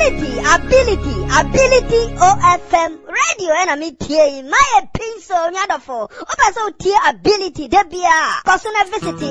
ability OFM radio enemy tie my pinso nyadofo obaso tie ability debia personal visit